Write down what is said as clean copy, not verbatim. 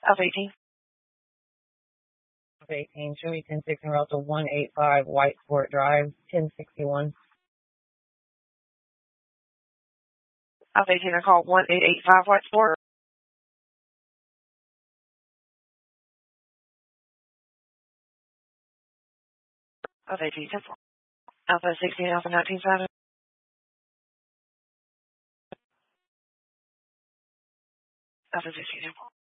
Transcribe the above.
Alpha 18. Alpha 18, show me 10-6 and route to 185 White Sport Drive, 1061. Alpha 18, I call 1885 White Sport. Alpha 18, 10 4. Alpha 16, Alpha 19, 7. Alpha 16, 10 4.